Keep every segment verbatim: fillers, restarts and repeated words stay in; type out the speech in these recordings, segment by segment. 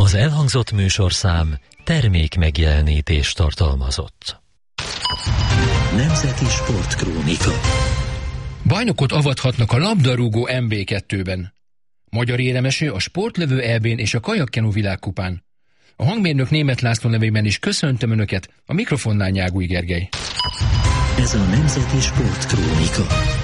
Az elhangzott műsorszám termék megjelenítést tartalmazott. Nemzeti Sportkrónika. Bajnokot avathatnak a labdarúgó em bé kettőben. Magyar éremeső a sportlövő é bén és a kajakkenu világkupán. A hangmérnök Németh László nevében is köszöntöm Önöket, a mikrofonnál Nyágúj Gergely. Ez a Nemzeti Sportkrónika.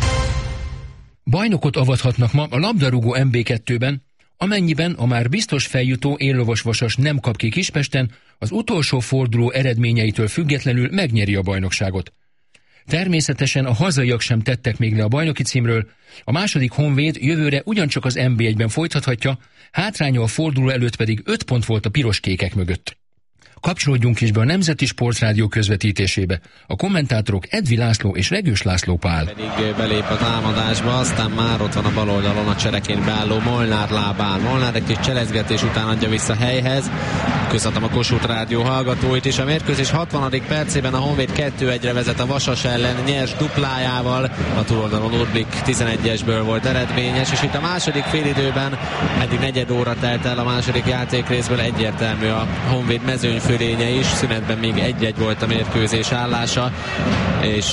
Bajnokot avathatnak ma a labdarúgó em bé kettőben, amennyiben a már biztos feljutó éllovas-vasas nem kap ki Kispesten, az utolsó forduló eredményeitől függetlenül megnyeri a bajnokságot. Természetesen a hazaiak sem tettek még le a bajnoki címről, a második Honvéd jövőre ugyancsak az em bé egyben folytathatja, hátránya a forduló előtt pedig öt pont volt a piros-kékek mögött. Kapcsolódjunk is be a Nemzeti Sportrádió közvetítésébe. A kommentátorok Edvi László és Regős László Pál. Pedig belép a támadásba, aztán már ott van a bal oldalon a csereként beálló Molnár lábán. Molnár egy kis cselezgetés után adja vissza helyhez. Köszöntöm a Kossuth Rádió hallgatóit is. A mérkőzés hatvanadik percében a Honvéd kettő egyre vezet a Vasas ellen, nyers duplájával. A túloldalon Urblik tizenegyesből volt eredményes, és itt a második félidőben eddig negyed óra telt el a második játékrészből, egyértelmű a Honvéd mezőny fölénye is, szünetben még egy-egy volt a mérkőzés állása, és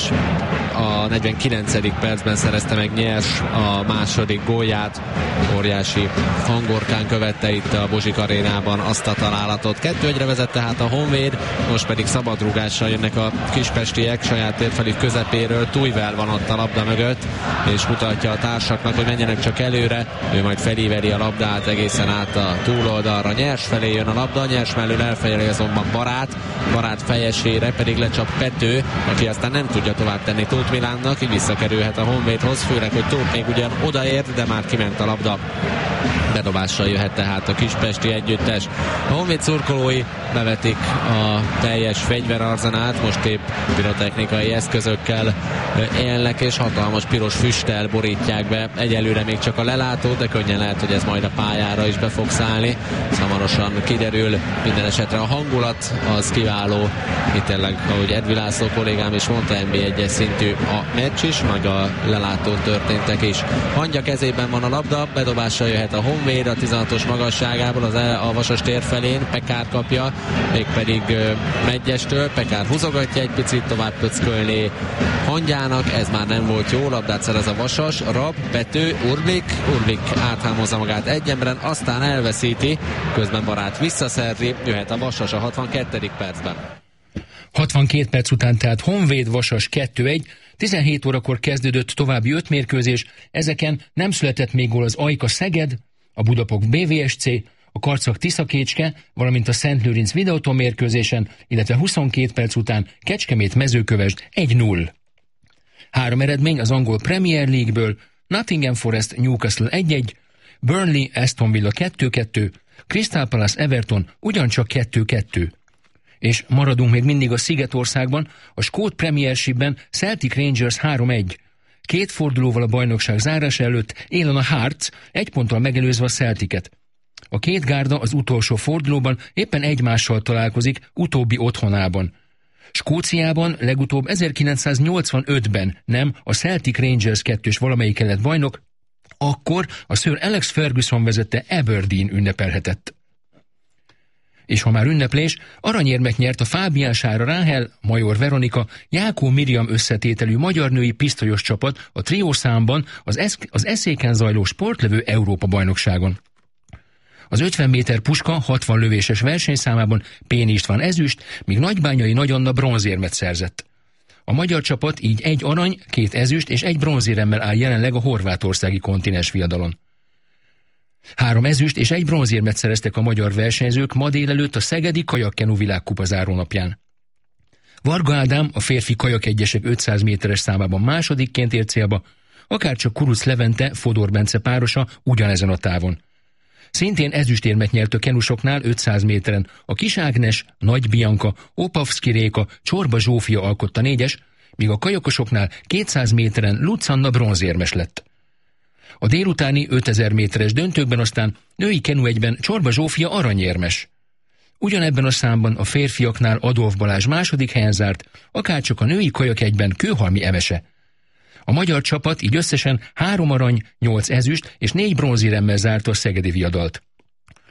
a negyvenkilencedik percben szerezte meg Nyers a második gólját. Óriási hangorkán követte itt a Bozsik arénában azt a találatot. kettő egyre vezet tehát a Honvéd, most pedig szabadrúgással jönnek a kispestiek saját térfelük közepéről. Tújvel van ott a labda mögött, és mutatja a társaknak, hogy menjenek csak előre. Ő majd felíveri a labdát egészen át a túloldalra. Nyers felé jön a labda, Nyers mellől elfejeli azonban Barát, Barát fejesére pedig lecsap Pető, aki aztán nem tudja tovább tenni Tóth Milánnak, így visszakerülhet a Honvédhoz, főleg, hogy Tóth még ugyan odaért, de már kiment a labda. Bedobással jöhet tehát a kispesti együttes. A Honvéd szurkolói bevetik a teljes fegyverarzenát, most épp pirotechnikai eszközökkel élnek, és hatalmas piros füsttel borítják be. Egyelőre még csak a lelátó, de könnyen lehet, hogy ez majd a pályára is be fog szállni. Hamarosan kiderül, minden esetre a hangulat az kiváló. Itt tényleg, ahogy Edvi László kollégám is mondta, en bé egyes szintű a meccs is, meg a lelátón történtek is. Hangya kezében van a labda, bedobással jöhet a Honvéd a tizenhatos magasságából az a Vasas tér felén, Pekár kapja, mégpedig Meggyestől. Pekár húzogatja egy picit, tovább pöckölni Hangyának, ez már nem volt jó, labdát szerez a Vasas, Rab, Pető, Urblik, Urblik áthámozza magát egy emberen, aztán elveszíti, közben Barát visszaszerzi, jöhet a Vasas a hatvankettedik percben. hatvankét perc után tehát Honvéd Vasas kettő egy, tizenhét órakor kezdődött további öt mérkőzés, ezeken nem született még gól az Ajka Szeged, a Budapok bé vé es cé, a Karcag Tiszakécske, valamint a Szent Lőrinc Videóton mérkőzésen, illetve huszonkét perc után Kecskemét Mezőkövesd egy null. Három eredmény az angol Premier League-ből: Nottingham Forest Newcastle egy egy, Burnley Aston Villa kettő kettő, Crystal Palace Everton ugyancsak kettő kettő. És maradunk még mindig a Szigetországban, a skót Premiershipben Celtic Rangers három egy. Két fordulóval a bajnokság zárása előtt élen a Hearts, egy ponttal megelőzve a Celticet. A két gárda az utolsó fordulóban éppen egymással találkozik utóbbi otthonában. Skóciában legutóbb ezerkilencszáznyolcvanötben nem a Celtic Rangers kettős valamelyik lett bajnok, akkor a Sir Alex Ferguson vezette Aberdeen ünnepelhetett. És ha már ünneplés, aranyérmet nyert a Fábián Sára Ráhel, Major Veronika, Jákó Miriam összetételű magyar női pisztolyos csapat a triószámban az, esz- az eszéken zajló sportlövő Európa-bajnokságon. Az ötven méter puska hatvan lövéses versenyszámában Péni István ezüst, míg Nagybányai Nagy Anna bronzérmet szerzett. A magyar csapat így egy arany, két ezüst és egy bronzéremmel áll jelenleg a horvátországi kontinens viadalon. Három ezüst és egy bronzérmet szereztek a magyar versenyzők ma délelőtt a szegedi kajakkenu világkupa zárónapján. Varga Ádám a férfi kajakegyesek ötszáz méteres számában másodikként ért célba, akárcsak Kuruc Levente Fodor Bence párosa ugyanezen a távon. Szintén ezüstérmet nyert a kenusoknál ötszáz méteren a Kis Ágnes, Nagy Bianca, Opavszki Réka, Csorba Zsófia alkotta négyes, míg a kajakosoknál kétszáz méteren Lutz Anna bronzérmes lett. A délutáni ötezer méteres döntőkben aztán női kenu egyben Csorba Zsófia aranyérmes. Ugyanebben a számban a férfiaknál Adolf Balázs második helyen zárt, akárcsak a női kajak egyben Kőhalmi Emese. A magyar csapat így összesen három arany, nyolc ezüst és négy bronzéremmel zárta a szegedi viadalt.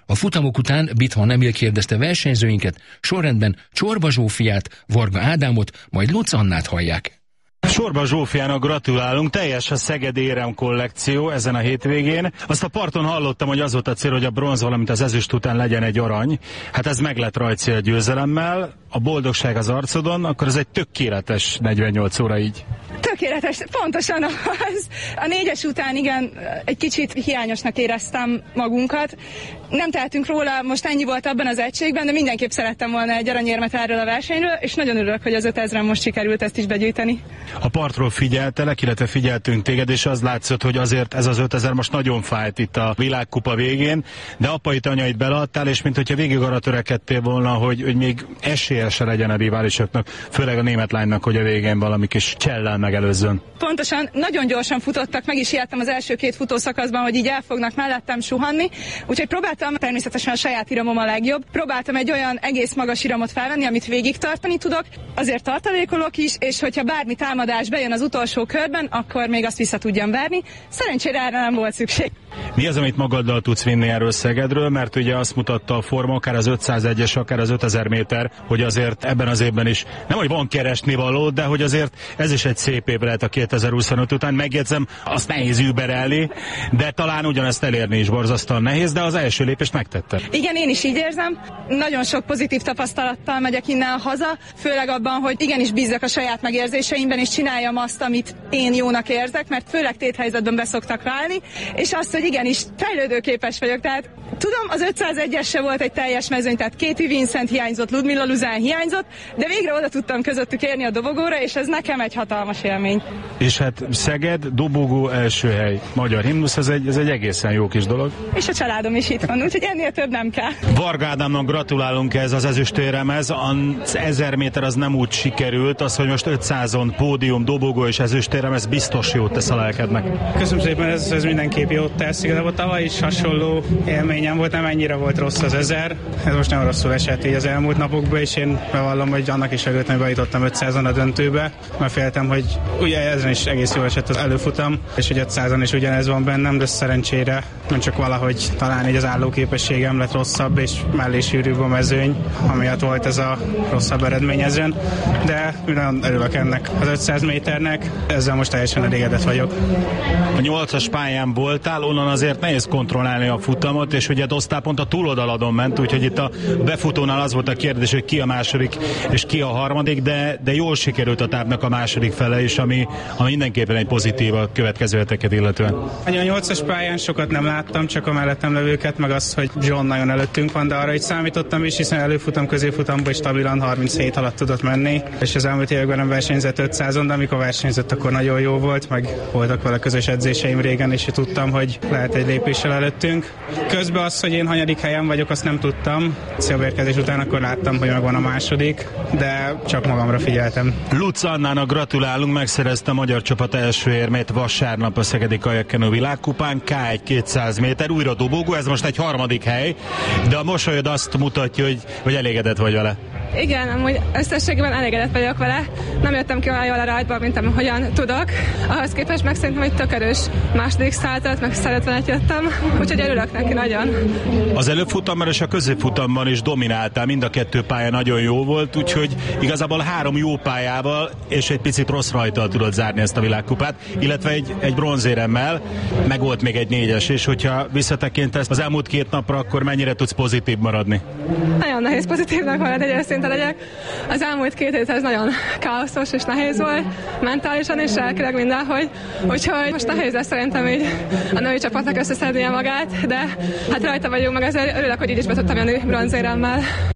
A futamok után Bithman Emil kérdezte versenyzőinket, sorrendben Csorba Zsófiát, Varga Ádámot, majd Lutz Annát hallják. Csorba Zsófiának gratulálunk, teljes a Szeged érem kollekció ezen a hétvégén. Azt a parton hallottam, hogy az volt a cél, hogy a bronz, valamint az ezüst után legyen egy arany. Hát ez meg lett rajtszél győzelemmel, a boldogság az arcodon, akkor ez egy tökéletes negyvennyolc óra így. Tökéletes, pontosan az. A négyes után igen, egy kicsit hiányosnak éreztem magunkat. Nem tehetünk róla, most ennyi volt abban az egységben, de mindenképp szerettem volna egy aranyérmet erről a versenyről, és nagyon örülök, hogy az ötezren most sikerült ezt is begyűjteni. A partról figyeltelek, illetve figyeltünk téged, és az látszott, hogy azért ez az ötezer most nagyon fájt itt a világkupa végén, de apait, anyait beleadtál, és mint hogyha végig arra törekedtél volna, hogy, hogy még esélye se legyen a riválisoknak, főleg a német lánynak, hogy a végén valami kis csellel megelőzzön. Pontosan, nagyon gyorsan futottak, meg is ijedtem az első két futószakaszban, hogy így el fognak mellettem suhanni, úgyhogy próbáltam, természetesen a saját iramom a legjobb, próbáltam egy olyan egész magas iramot felvenni, amit végig tartani tudok, azért tartalékolok is, és hogyha bármi támadás bejön az utolsó körben, akkor még azt vissza tudjam verni. Szerencsére erre nem volt szükség. Mi az, amit magaddal tudsz vinni erről Szegedről, mert ugye azt mutatta a forma, akár az ötszázegyes, akár az ötezer méter, hogy azért ebben az évben is, nem hogy van keresni való, de hogy azért ez is egy szép év lehet a kétezer-huszonöt után. Megjegyzem, azt nehéz überelni, de talán ugyanezt elérni is borzasztóan nehéz, de az első lépést megtette. Igen, én is így érzem. Nagyon sok pozitív tapasztalattal megyek innen haza, főleg abban, hogy igenis bízzak a saját megérzéseimben, és csináljam azt, amit én jónak érzek, mert főleg téthelyzetben beszoktak válni, és azt, hogy igenis fejlődőképes vagyok. Tehát tudom, az ötszázegyes se volt egy teljes mezőny, tehát Katie Vincent hiányzott, Ludmila Luzán hiányzott, de végre oda tudtam közöttük érni a dobogóra, és ez nekem egy hatalmas élmény. És hát Szeged, dobogó, első hely, magyar himnusz, ez egy, ez egy egészen jó kis dolog. És a családom is itt van, úgyhogy ennél több nem kell. Varga Ádámnak gratulálunk ez az ezüstéremhez, az ezer méter az nem úgy sikerült, az, hogy most ötszázon pódium, dobogó és ezüstérem, ez biztos jót tesz a lelkednek. Köszönöm szépen, ez, ez mindenképp jót tesz, igazából tavaly is hasonló élményem volt, nem ennyire volt rossz az ezer, ez most nem rosszul esett így az elmúlt napokban, és én bevallom, hogy annak is örültem, hogy bejutottam ötszázon a döntőbe, mert féltem, hogy ugye ezen is egész jól esett az előfutam, és hogy ötszázon is ugyanez van bennem, de szerencsére nem csak valahogy talán így az állóképességem lett rosszabb, és mellé sűrűbb a mezőny, amiatt volt ez a rosszabb eredmény ezen, de nagyon örülök ennek az ötszáz méternek, ezzel most teljesen elégedett vagyok. A nyolcas pályán voltál, onnan azért nehéz kontrollálni a futamot, és ugye Osztál pont a túloldaladon ment, úgyhogy itt a befutónál az volt a kérdés, hogy ki a második és ki a harmadik, de, de jól sikerült a tábnak a második fele is, ami, ami mindenképpen egy pozitív a következő heteket illetően. A nyolcas pályán sokat nem láttam, csak a mellettem levőket, meg az, hogy John nagyon előttünk van, de arra is számítottam is, hiszen előfutam, középfutamban is stabilan harminchét alatt tudott menni, és az elmúlt években nem versenyzett ötszázon, de amikor versenyzett, akkor nagyon jó volt, meg voltak vele közös edzéseim régen, és tudtam, hogy lehet egy lépéssel előttünk. Közben az, hogy én hanyadik helyen vagyok, azt nem tudtam. Szélvérkezés után akkor láttam, hogy megvan a második, de csak magamra figyeltem. Lutz Annának gratulálunk, megszerezte a magyar csapat első érmét vasárnap a Szegedi Kajakkenő világkupán, ká egy kétszáz méter, újra dobogó, ez most egy harmadik hely, de a mosolyod azt mutatja, hogy, hogy elégedett vagy vele. Igen, amúgy összességében elégedett vagyok vele. Nem jöttem ki olyan jól a rajtból, mint ahogyan tudok. Ahhoz képest meg szerintem, hogy tök erős második szállat, meg száz ötvenet jöttem, úgyhogy örülök neki nagyon. Az előfutamban és a középfutamban is domináltál, mind a kettő pálya nagyon jó volt, úgyhogy igazából három jó pályával és egy picit rossz rajttal tudod zárni ezt a világkupát, illetve egy, egy bronzéremmel, meg volt még egy négyes, és hogyha visszatekintesz az elmúlt két napra, akkor mennyire tudsz pozitív maradni? Nagyon nehéz pozitívnak maradni, egy őszinte legyek. Az elmúlt két hét ez nagyon káoszos és nehéz volt, mentálisan és lelkileg mindenhogy, úgyhogy most nehéz lesz szerintem így a női csapatnak összeszednie magát, de hát rajta vagyunk, meg ezért örülök, hogy így is be tudtam jönni bronzéremmel.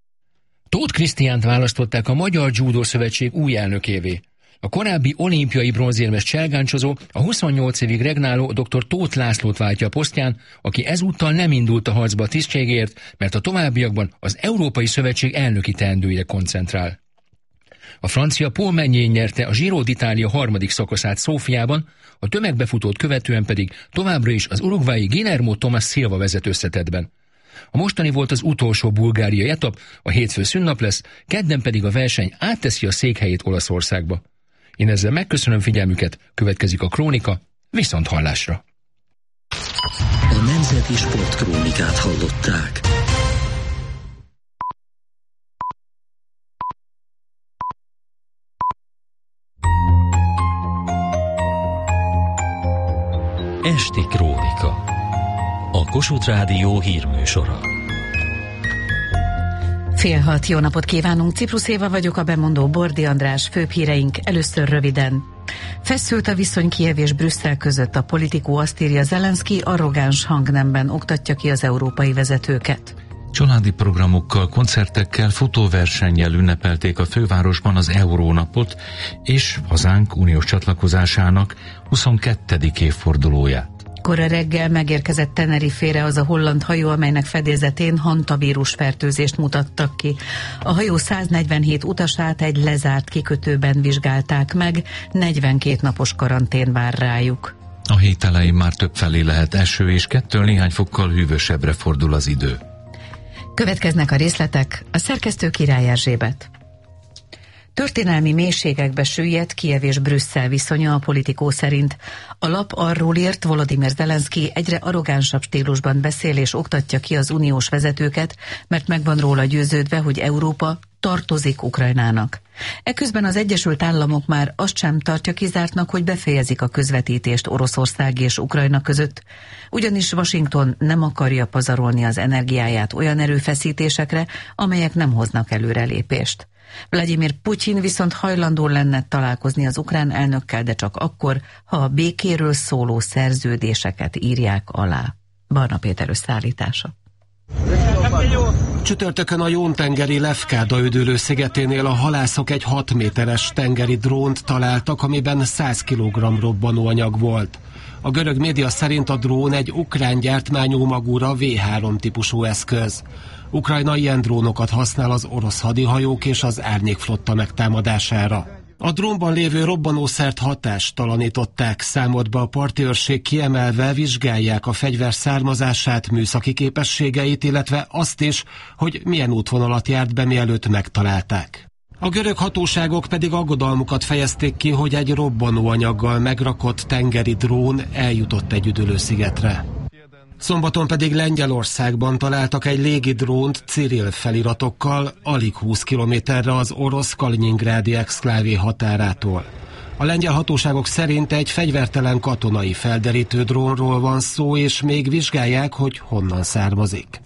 Tóth Krisztiánt választották a Magyar Judo Szövetség új elnökévé. A korábbi olimpiai bronzérmes cselgáncsozó a huszonnyolc évig regnáló dr. Tóth Lászlót váltja a posztján, aki ezúttal nem indult a harcba a tisztségért, mert a továbbiakban az Európai Szövetség elnöki teendőjére koncentrál. A francia Paul Meunier nyerte a Giro d'Italia harmadik szakaszát Szófiában, a tömegbefutót követően pedig továbbra is az uruguayi Guillermo Tomás Silva vezet összetettben. A mostani volt az utolsó bulgáriai etap, a hétfő szünnap lesz, kedden pedig a verseny átteszi a székhelyét Olaszországba. Én ezzel megköszönöm figyelmüket, következik a Krónika, viszont hallásra! A Nemzeti Sportkrónikát hallották. Esti Krónika. A Kossuth Rádió hírműsora. Fél hat, jó napot kívánunk, Ciprus Éva vagyok, a bemondó Bordi András, főbb híreink először röviden. Feszült a viszony Kijev és Brüsszel között, a Politikó azt írja, Zelenszky arrogáns hangnemben oktatja ki az európai vezetőket. Családi programokkal, koncertekkel, futóversennyel ünnepelték a fővárosban az Eurónapot és hazánk uniós csatlakozásának huszonkettedik évfordulóját. Kora reggel megérkezett Tenerifére az a holland hajó, amelynek fedélzetén hantavírus fertőzést mutattak ki. A hajó száznegyvenhét utasát egy lezárt kikötőben vizsgálták meg, negyvenkét napos karantén vár rájuk. A hét elején már többfelé lehet eső, és kettől néhány fokkal hűvösebbre fordul az idő. Következnek a részletek, a szerkesztő Király Erzsébet. Történelmi mélységekbe süllyedt Kijev és Brüsszel viszonya a Politikó szerint. A lap arról írt, Volodymyr Zelenszky egyre arrogánsabb stílusban beszél és oktatja ki az uniós vezetőket, mert meg van róla győződve, hogy Európa tartozik Ukrajnának. Eközben az Egyesült Államok már azt sem tartja kizártnak, hogy befejezik a közvetítést Oroszország és Ukrajna között, ugyanis Washington nem akarja pazarolni az energiáját olyan erőfeszítésekre, amelyek nem hoznak előrelépést. Vladimir Putyin viszont hajlandó lenne találkozni az ukrán elnökkel, de csak akkor, ha a békéről szóló szerződéseket írják alá. Barna Péter összeállítása. Csütörtökön a Jón-tengeri Lefkáda üdülő szigeténél a halászok egy hat méteres tengeri drónt találtak, amiben száz kilogramm robbanóanyag volt. A görög média szerint a drón egy ukrán gyártmányú Magura vé három típusú eszköz. Ukrajna ilyen drónokat használ az orosz hadihajók és az árnyékflotta megtámadására. A drónban lévő robbanószert hatástalanították, számolt be a parti őrség, kiemelve vizsgálják a fegyver származását, műszaki képességeit, illetve azt is, hogy milyen útvonalat járt be, mielőtt megtalálták. A görög hatóságok pedig aggodalmukat fejezték ki, hogy egy robbanóanyaggal megrakott tengeri drón eljutott egy üdülőszigetre. Szombaton pedig Lengyelországban találtak egy légidrónt Ciril feliratokkal alig húsz kilométerre az orosz Kaliningrádi exklávé határától. A lengyel hatóságok szerint egy fegyvertelen katonai felderítő drónról van szó, és még vizsgálják, hogy honnan származik.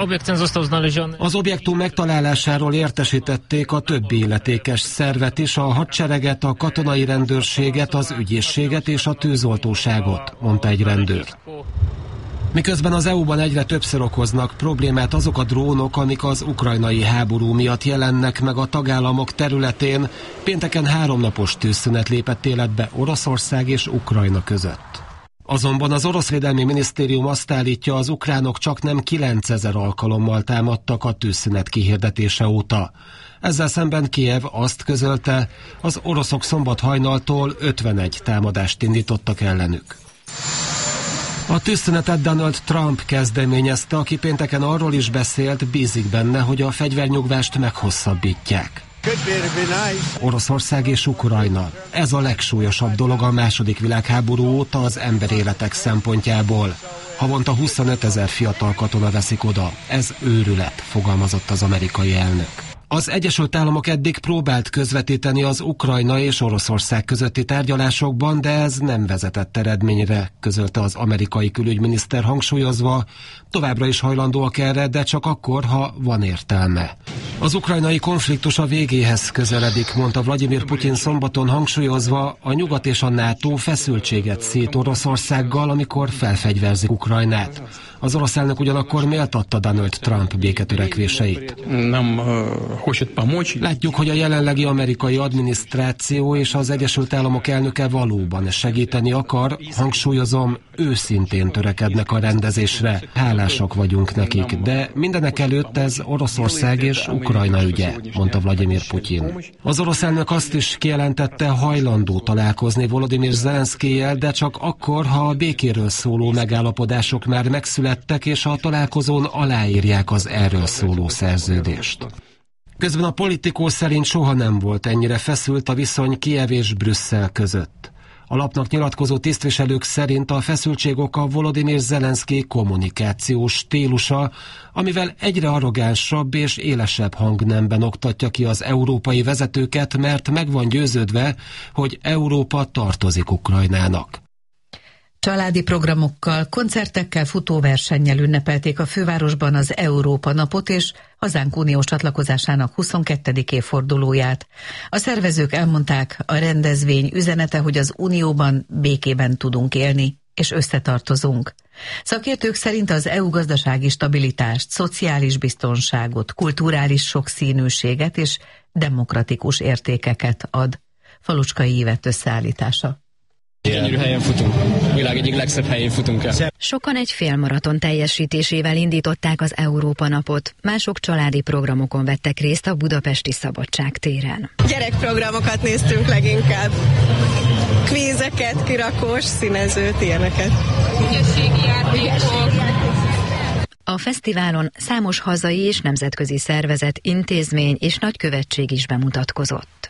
Az objektum megtalálásáról értesítették a többi illetékes szervet is, a hadsereget, a katonai rendőrséget, az ügyészséget és a tűzoltóságot, mondta egy rendőr. Miközben az é u-ban egyre többször okoznak problémát azok a drónok, amik az ukrajnai háború miatt jelennek meg a tagállamok területén, pénteken háromnapos tűzszünet lépett életbe Oroszország és Ukrajna között. Azonban az orosz védelmi minisztérium azt állítja, az ukránok csaknem kilencezer alkalommal támadtak a tűzszünet kihirdetése óta. Ezzel szemben Kijev azt közölte, az oroszok szombat hajnaltól ötvenegy támadást indítottak ellenük. A tűzszünetet Donald Trump kezdeményezte, aki pénteken arról is beszélt, bízik benne, hogy a fegyvernyugvást meghosszabbítják. Oroszország és Ukrajna. Ez a legsúlyosabb dolog a második világháború óta az emberéletek szempontjából. Havonta huszonötezer fiatal katona veszik oda. Ez őrület, fogalmazott az amerikai elnök. Az Egyesült Államok eddig próbált közvetíteni az Ukrajna és Oroszország közötti tárgyalásokban, de ez nem vezetett eredményre, közölte az amerikai külügyminiszter, hangsúlyozva, továbbra is hajlandóak erre, de csak akkor, ha van értelme. Az ukrajnai konfliktus a végéhez közeledik, mondta Vladimir Putyin szombaton, hangsúlyozva, a Nyugat és a NATO feszültséget szét Oroszországgal, amikor felfegyverzik Ukrajnát. Az orosz elnök ugyanakkor méltatta Donald Trump béketörekvéseit. Látjuk, hogy a jelenlegi amerikai adminisztráció és az Egyesült Államok elnöke valóban segíteni akar, hangsúlyozom, őszintén törekednek a rendezésre. Hálásak vagyunk nekik, de mindenek előtt ez Oroszország és Ukrajna ügye, mondta Vladimir Putyin. Az orosz elnök azt is kijelentette, hajlandó találkozni Volodymyr Zelenszkijjel, de csak akkor, ha a békéről szóló megállapodások már megszülettek, és a találkozón aláírják az erről szóló szerződést. Közben a Politikó szerint soha nem volt ennyire feszült a viszony Kijev és Brüsszel között. A lapnak nyilatkozó tisztviselők szerint a feszültség oka Volodymyr Zelenszky kommunikációs stílusa, amivel egyre arrogánsabb és élesebb hangnemben oktatja ki az európai vezetőket, mert meg van győződve, hogy Európa tartozik Ukrajnának. Családi programokkal, koncertekkel, futóversennyel ünnepelték a fővárosban az Európa napot és hazánk uniós csatlakozásának huszonkettedik évfordulóját. A szervezők elmondták, a rendezvény üzenete, hogy az unióban békében tudunk élni, és összetartozunk. Szakértők szerint az é u gazdasági stabilitást, szociális biztonságot, kulturális sokszínűséget és demokratikus értékeket ad. Falucskai Ivett összeállítása. Gyönyörű helyen futunk. A világ egyik legszebb helyén futunk el. Sokan egy félmaraton teljesítésével indították az Európa napot, mások családi programokon vettek részt a budapesti Szabadságtéren. Gyerekprogramokat néztünk leginkább. Kvízeket, kirakós, színezőt, ilyeneket. Ügyességi játékok. A fesztiválon számos hazai és nemzetközi szervezet, intézmény és nagykövetség is bemutatkozott.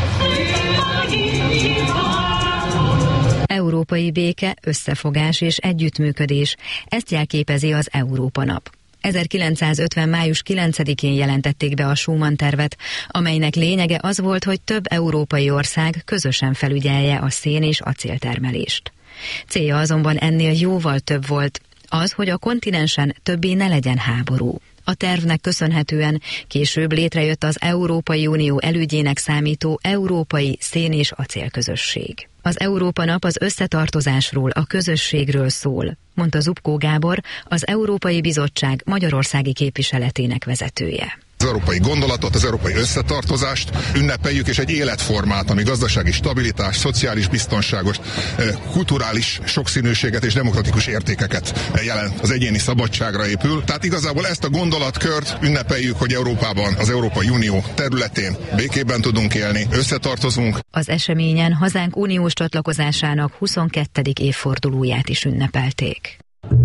Európai béke, összefogás és együttműködés, ezt jelképezi az Európa nap. ezerkilencszázötven. május kilencedikén jelentették be a Schuman tervet, amelynek lényege az volt, hogy több európai ország közösen felügyelje a szén- és acéltermelést. Célja azonban ennél jóval több volt, az, hogy a kontinensen többé ne legyen háború. A tervnek köszönhetően később létrejött az Európai Unió elődjének számító Európai Szén- és Acélközösség. Az Európa nap az összetartozásról, a közösségről szól, mondta Zubkó Gábor, az Európai Bizottság magyarországi képviseletének vezetője. Az európai gondolatot, az európai összetartozást ünnepeljük, és egy életformát, ami gazdasági stabilitást, szociális biztonságot, kulturális sokszínűséget és demokratikus értékeket jelent, az egyéni szabadságra épül. Tehát igazából ezt a gondolatkört ünnepeljük, hogy Európában, az Európai Unió területén békében tudunk élni, összetartozunk. Az eseményen hazánk uniós csatlakozásának huszonkettedik évfordulóját is ünnepelték.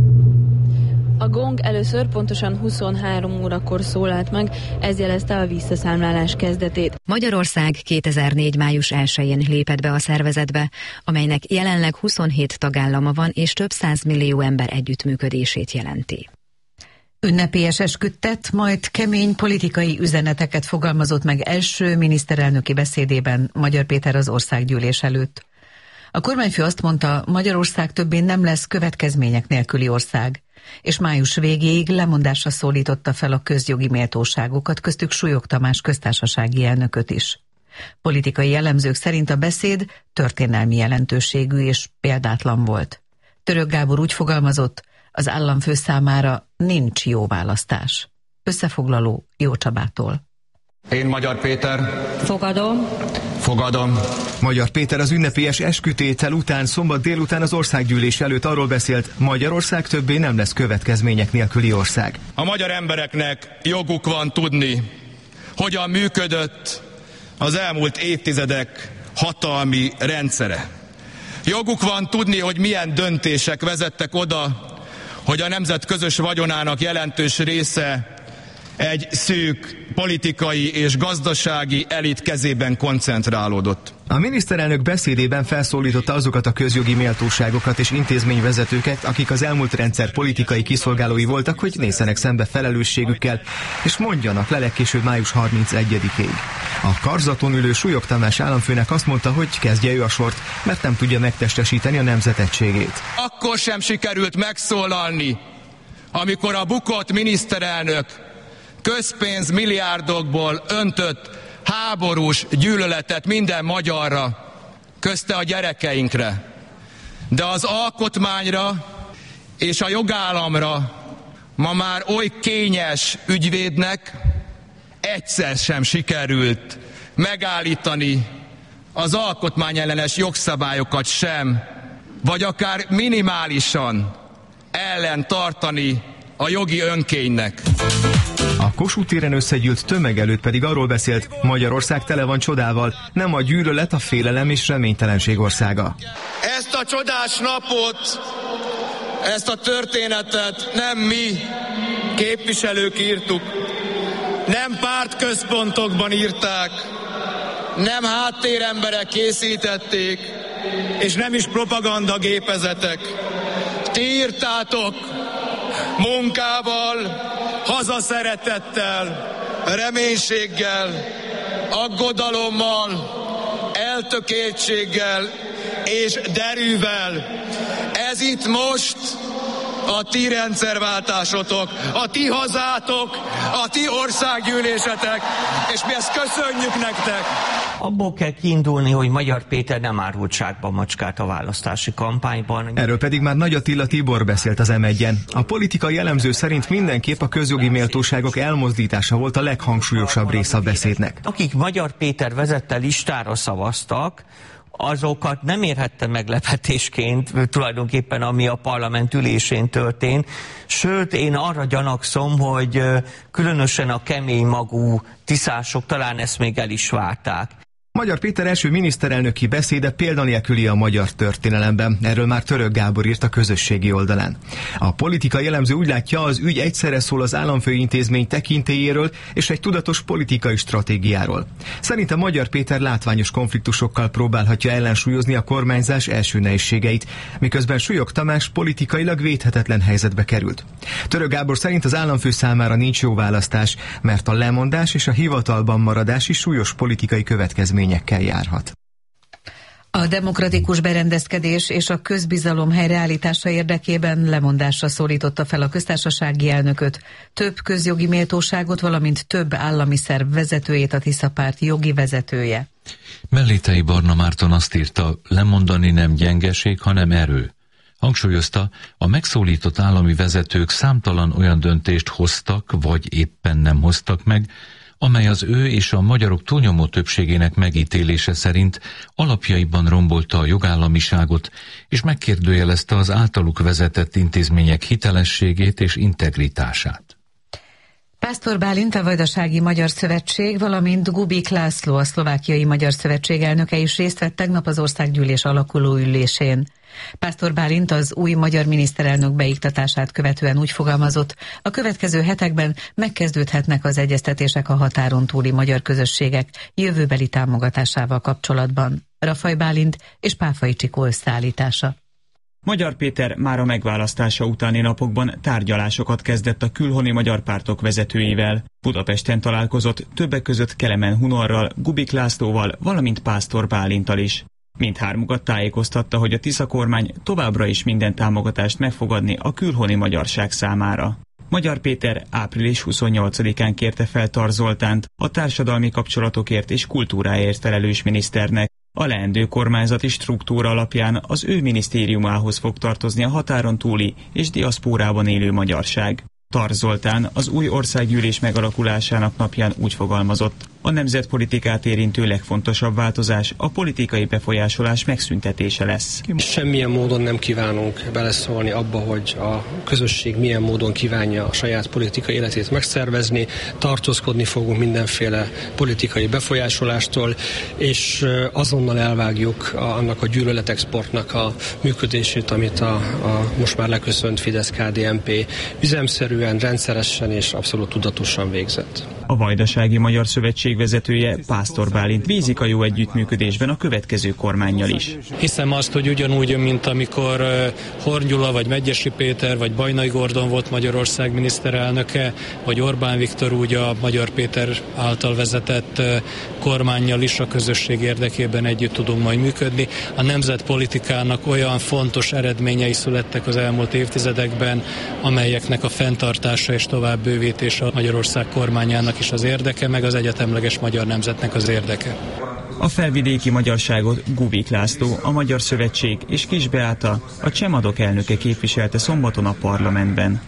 A gong először pontosan huszonhárom órakor szólalt meg, ez jelezte a visszaszámlálás kezdetét. Magyarország kétezer-négy. május elsején lépett be a szervezetbe, amelynek jelenleg huszonhét tagállama van és több százmillió ember együttműködését jelenti. Ünnepélyes esküdtet, majd kemény politikai üzeneteket fogalmazott meg első miniszterelnöki beszédében Magyar Péter az országgyűlés előtt. A kormányfő azt mondta, Magyarország többé nem lesz következmények nélküli ország, és május végéig lemondásra szólította fel a közjogi méltóságokat, köztük Súlyog Tamás köztársasági elnököt is. Politikai elemzők szerint a beszéd történelmi jelentőségű és példátlan volt. Török Gábor úgy fogalmazott, az államfő számára nincs jó választás. Összefoglaló Jó Csabától. Én, Magyar Péter. Fogadom. Fogadom. Magyar Péter az ünnepélyes eskütétel után szombat délután az országgyűlés előtt arról beszélt, Magyarország többé nem lesz következmények nélküli ország. A magyar embereknek joguk van tudni, hogyan működött az elmúlt évtizedek hatalmi rendszere. Joguk van tudni, hogy milyen döntések vezettek oda, hogy a nemzet közös vagyonának jelentős része egy szűk politikai és gazdasági elit kezében koncentrálódott. A miniszterelnök beszédében felszólította azokat a közjogi méltóságokat és intézményvezetőket, akik az elmúlt rendszer politikai kiszolgálói voltak, hogy nézzenek szembe felelősségükkel, és mondjanak le legkésőbb május harmincegyedikéig. A karzaton ülő Súlyog Tamás államfőnek azt mondta, hogy kezdje ő a sort, mert nem tudja megtestesíteni a nemzet egységét. Akkor sem sikerült megszólalni, amikor a bukott miniszterelnök közpénz milliárdokból öntött háborús gyűlöletet minden magyarra, közte a gyerekeinkre. De az alkotmányra és a jogállamra ma már oly kényes ügyvédnek egyszer sem sikerült megállítani az alkotmányellenes jogszabályokat sem, vagy akár minimálisan ellen tartani a jogi önkénynek. A Kossuth téren összegyűlt tömeg előtt pedig arról beszélt, Magyarország tele van csodával, nem a gyűlölet, a félelem és reménytelenség országa. Ezt a csodás napot, ezt a történetet nem mi, képviselők írtuk, nem pártközpontokban írták, nem háttéremberek készítették, és nem is propagandagépezetek. Ti írtátok munkával, hazaszeretettel, reménységgel, aggodalommal, eltökéltséggel és derűvel. Ez itt most a ti rendszerváltásotok, a ti hazátok, a ti országgyűlésetek, és mi ezt köszönjük nektek. Abból kell kiindulni, hogy Magyar Péter nem árult sárba macskát a választási kampányban. Erről pedig már Nagy Attila Tibor beszélt az em egyen. A politikai elemző szerint mindenképp a közjogi méltóságok elmozdítása volt a leghangsúlyosabb része a beszédnek. Akik Magyar Péter vezette listára szavaztak, azokat nem érhette meglepetésként tulajdonképpen, ami a parlament ülésén történt. Sőt, én arra gyanakszom, hogy különösen a kemény magú tiszások talán ezt még el is várták. Magyar Péter első miniszterelnöki beszéde példanélküli a magyar történelemben. Erről már Török Gábor írt a közösségi oldalán. A politikai elemző úgy látja, az ügy egyszerre szól az államfői intézmény tekintélyéről és egy tudatos politikai stratégiáról. Szerintem Magyar Péter látványos konfliktusokkal próbálhatja ellensúlyozni a kormányzás első nehézségeit, miközben Súlyog Tamás politikailag védhetetlen helyzetbe került. Török Gábor szerint az államfő számára nincs jó választás, mert a lemondás és a hivatalban maradás is súlyos politikai következmény járhat. A demokratikus berendezkedés és a közbizalom helyreállítása érdekében lemondásra szólította fel a köztársasági elnököt, több közjogi méltóságot, valamint több állami szerv vezetőjét, a Tisza párt jogi vezetője. Mellétei Barna Márton azt írta, lemondani nem gyengeség, hanem erő. Hangsúlyozta, a megszólított állami vezetők számtalan olyan döntést hoztak, vagy éppen nem hoztak meg, amely az ő és a magyarok túlnyomó többségének megítélése szerint alapjaiban rombolta a jogállamiságot, és megkérdőjelezte az általuk vezetett intézmények hitelességét és integritását. Pásztor Bálint, a Vajdasági Magyar Szövetség, valamint Gubik László, a Szlovákiai Magyar Szövetség elnöke is részt vett tegnap az országgyűlés alakuló ülésén. Pásztor Bálint az új magyar miniszterelnök beiktatását követően úgy fogalmazott, a következő hetekben megkezdődhetnek az egyeztetések a határon túli magyar közösségek jövőbeli támogatásával kapcsolatban. Rafaj Bálint és Páfai Csikó összeállítása. Magyar Péter már a megválasztása utáni napokban tárgyalásokat kezdett a külhoni magyar pártok vezetőivel. Budapesten találkozott többek között Kelemen Hunorral, Gubik Lászlóval, valamint Pásztor Bálinttal is. Mindhármukat tájékoztatta, hogy a Tisza kormány továbbra is minden támogatást megfogadni a külhoni magyarság számára. Magyar Péter április huszonnyolcadikán kérte fel Tar Zoltánt, a társadalmi kapcsolatokért és kultúráért felelős miniszternek. A leendő kormányzati struktúra alapján az ő minisztériumához fog tartozni a határon túli és diaszpórában élő magyarság. Tar Zoltán az új országgyűlés megalakulásának napján úgy fogalmazott, a nemzetpolitikát érintő legfontosabb változás a politikai befolyásolás megszüntetése lesz. Semmilyen módon nem kívánunk beleszólni abba, hogy a közösség milyen módon kívánja a saját politikai életét megszervezni, tartózkodni fogunk mindenféle politikai befolyásolástól, és azonnal elvágjuk a, annak a gyűlöletexportnak a működését, amit a, a most már leköszönt Fidesz-ká dé en pé üzemszerűen, rendszeresen és abszolút tudatosan végzett. A Vajdasági Magyar Szövetség vezetője, Pásztor Bálint bízik a jó együttműködésben a következő kormánnyal is. Hiszem azt, hogy ugyanúgy, mint amikor Horn Gyula, vagy Medgyessy Péter, vagy Bajnai Gordon volt Magyarország miniszterelnöke, vagy Orbán Viktor, úgy a Magyar Péter által vezetett kormánnyal is a közösség érdekében együtt tudunk majd működni. A nemzetpolitikának olyan fontos eredményei születtek az elmúlt évtizedekben, amelyeknek a fenntartása és tovább bővítése a Magyarország kormányának is az érdeke, meg az egyetemleges magyar nemzetnek az érdeke. A felvidéki magyarságot Gubik László, a Magyar Szövetség és Kis Beáta, a Csemadok elnöke képviselte szombaton a parlamentben.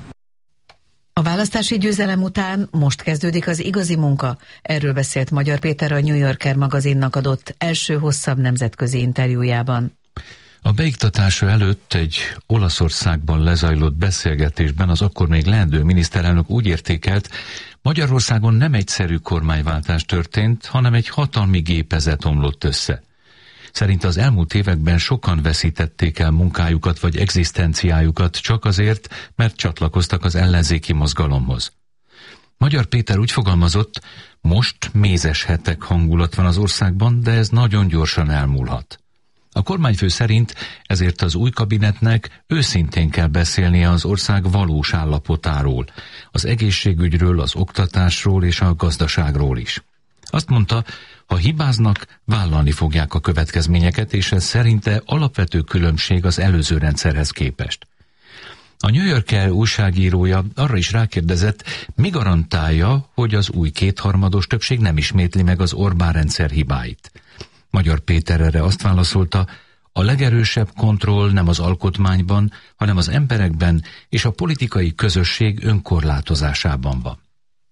A választási győzelem után most kezdődik az igazi munka. Erről beszélt Magyar Péter a New Yorker magazinnak adott első hosszabb nemzetközi interjújában. A beiktatása előtt egy Olaszországban lezajlott beszélgetésben az akkor még leendő miniszterelnök úgy értékelt, Magyarországon nem egyszerű kormányváltás történt, hanem egy hatalmi gépezet omlott össze. Szerint az elmúlt években sokan veszítették el munkájukat vagy egzisztenciájukat csak azért, mert csatlakoztak az ellenzéki mozgalomhoz. Magyar Péter úgy fogalmazott, most mézes hetek hangulat van az országban, de ez nagyon gyorsan elmúlhat. A kormányfő szerint ezért az új kabinetnek őszintén kell beszélnie az ország valós állapotáról, az egészségügyről, az oktatásról és a gazdaságról is. Azt mondta, ha hibáznak, vállalni fogják a következményeket, és ez szerinte alapvető különbség az előző rendszerhez képest. A New Yorker újságírója arra is rákérdezett, mi garantálja, hogy az új kétharmados többség nem ismétli meg az Orbán rendszer hibáit. Magyar Péter erre azt válaszolta, a legerősebb kontroll nem az alkotmányban, hanem az emberekben és a politikai közösség önkorlátozásában van.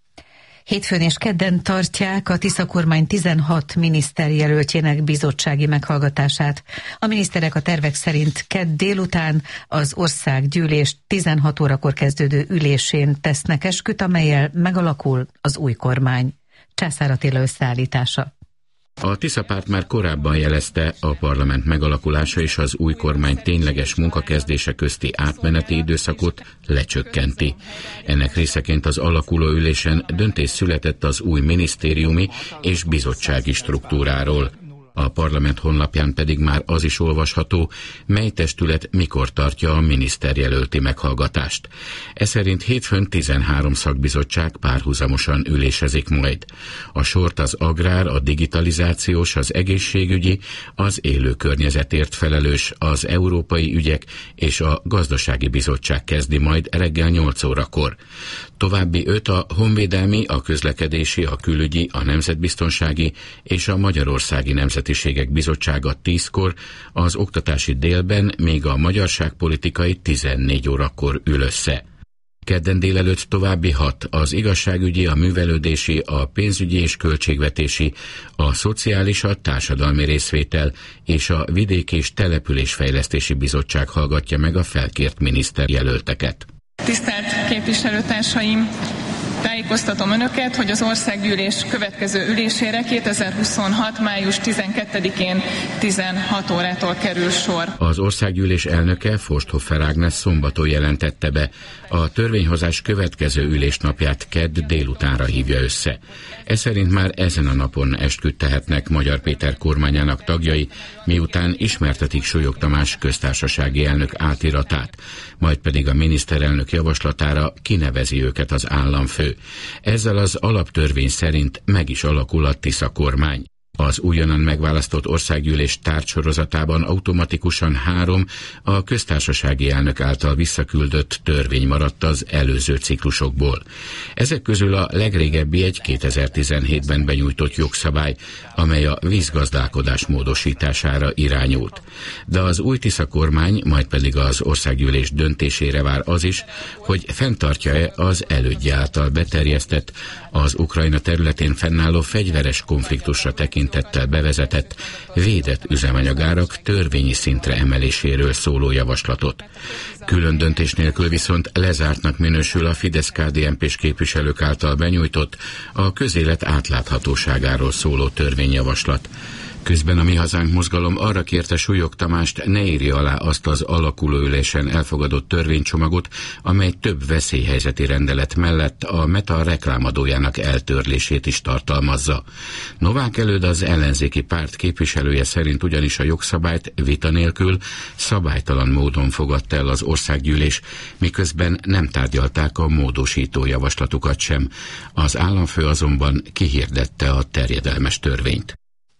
Hétfőn és kedden tartják a Tisza kormány tizenhat miniszterjelöltjének bizottsági meghallgatását. A miniszterek a tervek szerint kedd délután az országgyűlés tizenhat órakor kezdődő ülésén tesznek esküt, amellyel megalakul az új kormány. Császár Attila összeállítása. A Tisza párt már korábban jelezte, a parlament megalakulása és az új kormány tényleges munkakezdése közti átmeneti időszakot lecsökkenti. Ennek részeként az alakuló ülésen döntés született az új minisztériumi és bizottsági struktúráról. A parlament honlapján pedig már az is olvasható, mely testület mikor tartja a miniszterjelölti meghallgatást. Ez szerint hétfőn tizenhárom szakbizottság párhuzamosan ülésezik majd. A sort az agrár, a digitalizációs, az egészségügyi, az élő környezetért felelős, az európai ügyek és a gazdasági bizottság kezdi majd reggel nyolc órakor. További öt a honvédelmi, a közlekedési, a külügyi, a nemzetbiztonsági és a magyarországi nemzetiségek bizottsága tízkor, az oktatási délben még a magyarságpolitikai tizennégy órakor ül össze. Kedden délelőtt további hat, az igazságügyi, a művelődési, a pénzügyi és költségvetési, a szociális, a társadalmi részvétel és a vidék- és településfejlesztési bizottság hallgatja meg a felkért miniszterjelölteket. Tisztelt képviselőtársaim! Tájékoztatom Önöket, hogy az országgyűlés következő ülésére kétezer-huszonhat. május tizenkettedikén tizenhat órától kerül sor. Az országgyűlés elnöke, Forsthoffer Ágnes szombaton jelentette be, a törvényhozás következő ülésnapját kedd délutánra hívja össze. Ez szerint már ezen a napon esküt tehetnek Magyar Péter kormányának tagjai, miután ismertetik Súlyog Tamás köztársasági elnök átiratát, majd pedig a miniszterelnök javaslatára kinevezi őket az államfő. Ezzel az alaptörvény szerint meg is alakul a Tisza kormány. Az újonnan megválasztott országgyűlés tárgysorozatában automatikusan három a köztársasági elnök által visszaküldött törvény maradt az előző ciklusokból. Ezek közül a legrégebbi egy kétezer-tizenhétben benyújtott jogszabály, amely a vízgazdálkodás módosítására irányult. De az új Tisza kormány, majd pedig az országgyűlés döntésére vár az is, hogy fenntartja-e az elődje által beterjesztett, az Ukrajna területén fennálló fegyveres konfliktusra tekintettel bevezetett, védett üzemanyagárak törvényi szintre emeléséről szóló javaslatot. Külön döntés nélkül viszont lezártnak minősül a Fidesz-ká dé en pés képviselők által benyújtott, a közélet átláthatóságáról szóló törvényjavaslat. Közben a Mi Hazánk mozgalom arra kérte Súlyog Tamást, ne írja alá azt az alakulóülésen elfogadott törvénycsomagot, amely több veszélyhelyzeti rendelet mellett a Meta reklámadójának eltörlését is tartalmazza. Novák Előd, az ellenzéki párt képviselője szerint ugyanis a jogszabályt vita nélkül szabálytalan módon fogadta el az országgyűlés, miközben nem tárgyalták a módosító javaslatukat sem. Az államfő azonban kihirdette a terjedelmes törvényt.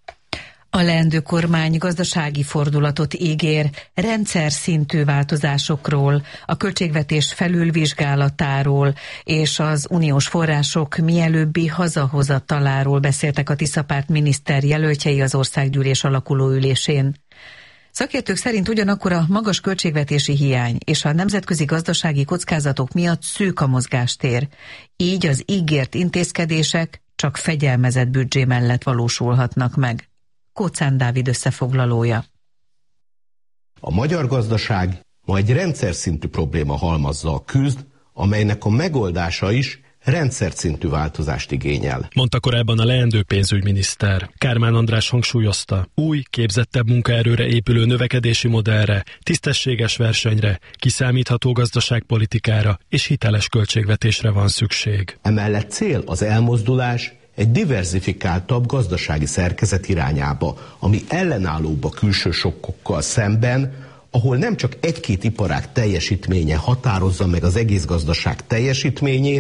A leendő kormány gazdasági fordulatot ígér, rendszer szintű változásokról, a költségvetés felülvizsgálatáról és az uniós források mielőbbi hazahozataláról beszéltek a Tisza párt miniszter jelöltjei az országgyűlés alakuló ülésén. Szakértők szerint ugyanakkor a magas költségvetési hiány és a nemzetközi gazdasági kockázatok miatt szűk a mozgástér, így az ígért intézkedések csak fegyelmezett büdzsé mellett valósulhatnak meg. Kóczán Dávid összefoglalója. A magyar gazdaság ma egy rendszer szintű probléma halmazzal küzd, amelynek a megoldása is rendszer szintű változást igényel. Mondta korábban a leendő pénzügyminiszter. Kármán András hangsúlyozta, új, képzettebb munkaerőre épülő növekedési modellre, tisztességes versenyre, kiszámítható gazdaságpolitikára és hiteles költségvetésre van szükség. Emellett cél az elmozdulás egy diverzifikáltabb gazdasági szerkezet irányába, ami ellenállóbb a külső sokkokkal szemben, ahol nem csak egy-két iparág teljesítménye határozza meg az egész gazdaság teljesítményét,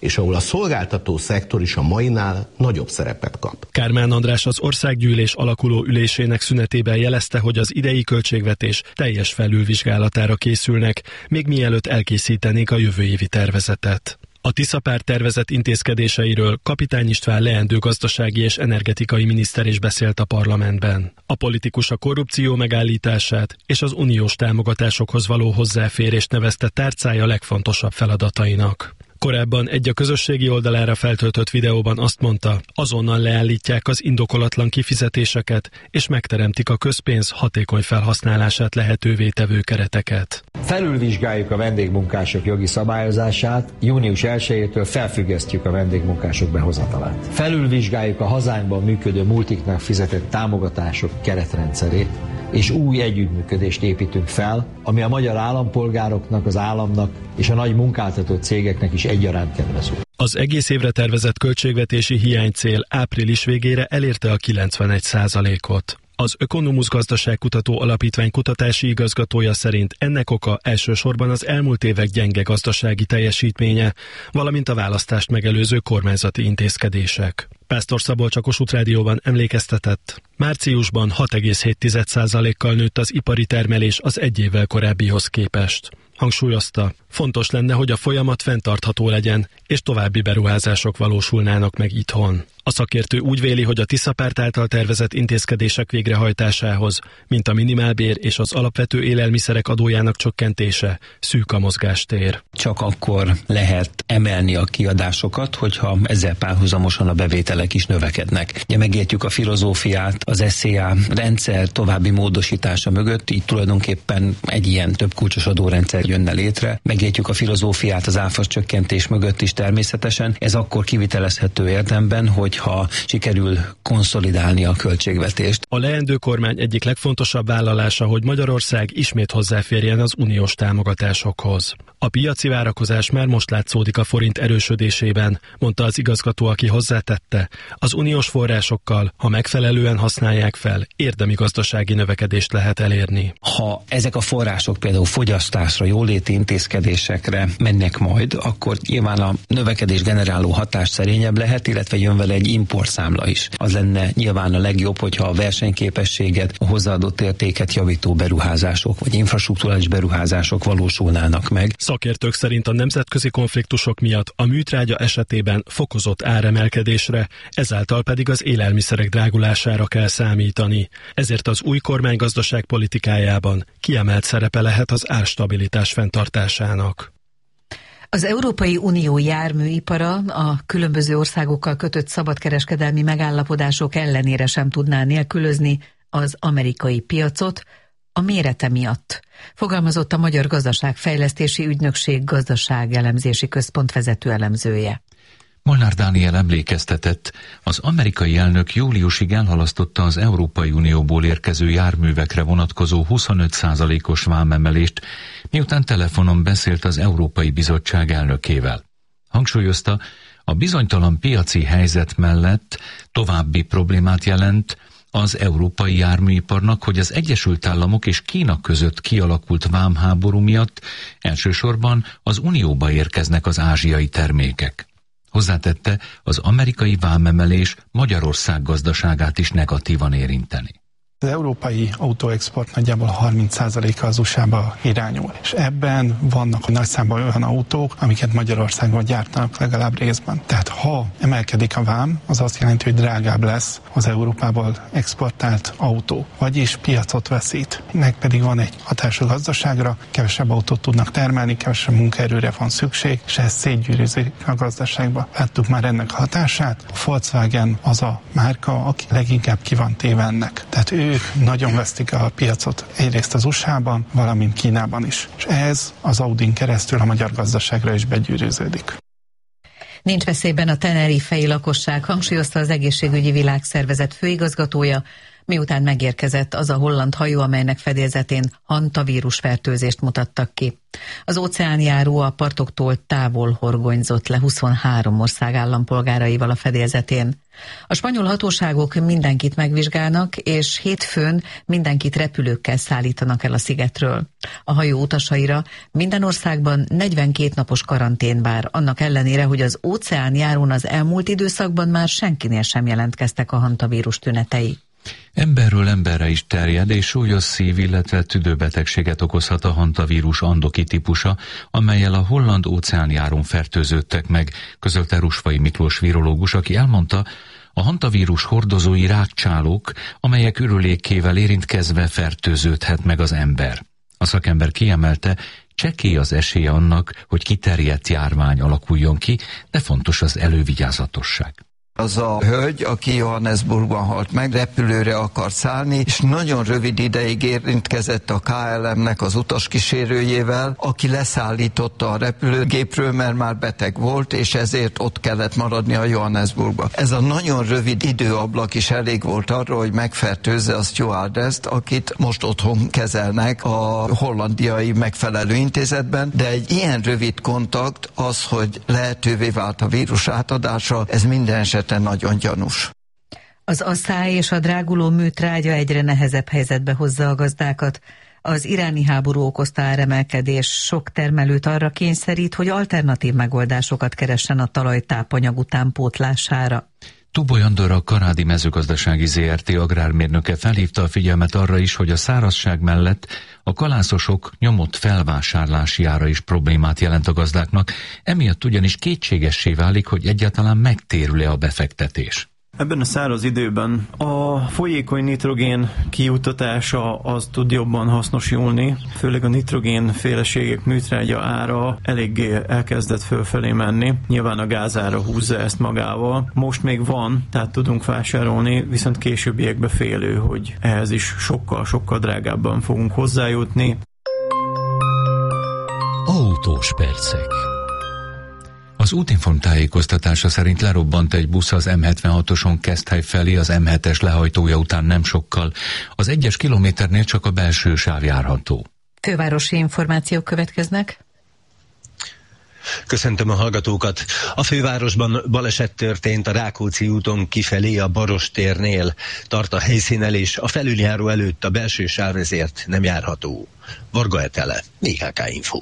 és ahol a szolgáltató szektor is a mainál nagyobb szerepet kap. Kármán András az országgyűlés alakuló ülésének szünetében jelezte, hogy az idei költségvetés teljes felülvizsgálatára készülnek, még mielőtt elkészítenék a jövő évi tervezetet. A Tisza-párt tervezett intézkedéseiről Kapitány István leendő gazdasági és energetikai miniszter is beszélt a parlamentben. A politikus a korrupció megállítását és az uniós támogatásokhoz való hozzáférést nevezte tárcája legfontosabb feladatainak. Korábban egy a közösségi oldalára feltöltött videóban azt mondta, azonnal leállítják az indokolatlan kifizetéseket, és megteremtik a közpénz hatékony felhasználását lehetővé tevő kereteket. Felülvizsgáljuk a vendégmunkások jogi szabályozását, június elsejétől felfüggesztjük a vendégmunkások behozatalát. Felülvizsgáljuk a hazánkban működő multiknak fizetett támogatások keretrendszerét, és új együttműködést építünk fel, ami a magyar állampolgároknak, az államnak és a nagy munkáltató cégeknek is egyaránt kedvező. Az egész évre tervezett költségvetési hiánycél április végére elérte a kilencvenegy százalékot. Az Ökonomusz Gazdaságkutató Alapítvány kutatási igazgatója szerint ennek oka elsősorban az elmúlt évek gyenge gazdasági teljesítménye, valamint a választást megelőző kormányzati intézkedések. Pásztor Szabolcs a Kossuth Rádióban emlékeztetett, márciusban hat egész hét százalékkal nőtt az ipari termelés az egy évvel korábbihoz képest. Hangsúlyozta, fontos lenne, hogy a folyamat fenntartható legyen, és további beruházások valósulnának meg itthon. A szakértő úgy véli, hogy a Tisza-párt által tervezett intézkedések végrehajtásához, mint a minimálbér és az alapvető élelmiszerek adójának csökkentése, szűk a mozgástér. Csak akkor lehet emelni a kiadásokat, hogyha ezzel párhuzamosan a bevételek is növekednek. Ugye megértjük a filozófiát, az es zé á rendszer további módosítása mögött, így tulajdonképpen egy ilyen több kulcsos adórendszer jönne létre. Megértjük a filozófiát az áfa csökkentés mögött is természetesen. Ez akkor kivitelezhető érdemben, hogyha sikerül konszolidálni a költségvetést. A leendő kormány egyik legfontosabb vállalása, hogy Magyarország ismét hozzáférjen az uniós támogatásokhoz. A piaci várakozás már most látszódik a forint erősödésében, mondta az igazgató, aki hozzátette, az uniós forrásokkal, ha megfelelően használják fel, érdemi gazdasági növekedést lehet elérni. Ha ezek a források például fogyasztásra, jóléti intézkedésekre mennek majd, akkor nyilván a növekedés generáló hatás szerényebb lehet, illetve jön vele egy importszámla is. Az lenne nyilván a legjobb, hogyha a versenyképességet, a hozzáadott értéket javító beruházások, vagy infrastrukturális beruházások valósulnának meg. Szakértők szerint a nemzetközi konfliktusok miatt a műtrágya esetében fokozott áremelkedésre, ezáltal pedig az élelmiszerek drágulására kell számítani. Ezért az új kormány gazdaságpolitikájában kiemelt szerepe lehet az árstabilitás fenntartásának. Az Európai Unió járműipara a különböző országokkal kötött szabadkereskedelmi megállapodások ellenére sem tudná nélkülözni az amerikai piacot a mérete miatt, fogalmazott a Magyar Gazdaságfejlesztési Ügynökség Gazdaságelemzési Központ vezető elemzője. Molnár Dániel emlékeztetett, az amerikai elnök júliusig elhalasztotta az Európai Unióból érkező járművekre vonatkozó huszonöt százalékos vámemelést, miután telefonon beszélt az Európai Bizottság elnökével. Hangsúlyozta, a bizonytalan piaci helyzet mellett további problémát jelent az európai járműiparnak, hogy az Egyesült Államok és Kína között kialakult vámháború miatt elsősorban az Unióba érkeznek az ázsiai termékek. Hozzátette, az amerikai vámemelés Magyarország gazdaságát is negatívan érinteni. Az európai autóexport nagyjából harminc százaléka az u es á-ba irányul, és ebben vannak nagy számban olyan autók, amiket Magyarországon gyártanak legalább részben. Tehát ha emelkedik a vám, az azt jelenti, hogy drágább lesz az Európából exportált autó, vagyis piacot veszít. Ennek pedig van egy hatás a gazdaságra, kevesebb autót tudnak termelni, kevesebb munkaerőre van szükség, és ez szétgyűrűzik a gazdaságba. Láttuk már ennek hatását. A Volkswagen az a márka, aki leginkább ki van téve ennek. Tehát ő ők nagyon vesztik a piacot egyrészt az u es á-ban, valamint Kínában is. És ez az Audin keresztül a magyar gazdaságra is begyűrűződik. Nincs veszélyben a tenerifei lakosság, hangsúlyozta az Egészségügyi Világszervezet főigazgatója, miután megérkezett az a holland hajó, amelynek fedélzetén hantavírus fertőzést mutattak ki. Az óceánjáró a partoktól távol horgonyzott le huszonhárom ország állampolgáraival a fedélzetén. A spanyol hatóságok mindenkit megvizsgálnak, és hétfőn mindenkit repülőkkel szállítanak el a szigetről. A hajó utasaira minden országban negyvenkét napos karantén vár, annak ellenére, hogy az óceánjárón az elmúlt időszakban már senkinél sem jelentkeztek a hantavírus tünetei. Emberről emberre is terjed, és súlyos szív, illetve tüdőbetegséget okozhat a hantavírus andoki típusa, amellyel a holland óceánjáron fertőződtek meg, közölte Rusvai Miklós virológus, aki elmondta, a hantavírus hordozói rákcsálók, amelyek ürülékével érintkezve fertőződhet meg az ember. A szakember kiemelte, csekély az esélye annak, hogy kiterjedt járvány alakuljon ki, de fontos az elővigyázatosság. Az a hölgy, aki Johannesburgban halt meg, repülőre akart szállni, és nagyon rövid ideig érintkezett a ká el em-nek az utaskísérőjével, aki leszállította a repülőgépről, mert már beteg volt, és ezért ott kellett maradni a Johannesburgba. Ez a nagyon rövid időablak is elég volt arra, hogy megfertőzze a stewardesst, akit most otthon kezelnek a hollandiai megfelelő intézetben, de egy ilyen rövid kontakt az, hogy lehetővé vált a vírus átadása, ez minden esetben nagyon gyanús. Az asszály és a dráguló műtrágya egyre nehezebb helyzetbe hozza a gazdákat. Az iráni háború okozta áremelkedés sok termelőt arra kényszerít, hogy alternatív megoldásokat keressen a talaj tápanyag utánpótlására. Tuboly Andor, a Karádi Mezőgazdasági zé er té agrármérnöke felhívta a figyelmet arra is, hogy a szárazság mellett a kalászosok nyomott felvásárlási ára is problémát jelent a gazdáknak, emiatt ugyanis kétségessé válik, hogy egyáltalán megtérül-e a befektetés. Ebben a száraz időben a folyékony nitrogén kijutatása az tud jobban hasznosulni, főleg a nitrogén féleségek műtrágya ára eléggé elkezdett fölfelé menni. Nyilván a gázára húzza ezt magával. Most még van, tehát tudunk vásárolni, viszont későbbiekben félő, hogy ehhez is sokkal-sokkal drágábban fogunk hozzájutni. Autós percek. Az Útinform tájékoztatása szerint lerobbant egy busz az em hetvenhatoson Keszthely felé, az em hetes lehajtója után nem sokkal. Az egyes kilométernél csak a belső sáv járható. Fővárosi információk következnek. Köszöntöm a hallgatókat. A fővárosban baleset történt a Rákóczi úton kifelé a Baros térnél. Tart a helyszínelés, a felüljáró előtt a belső sáv ezért nem járható. Varga Etele, vé ká ká Info.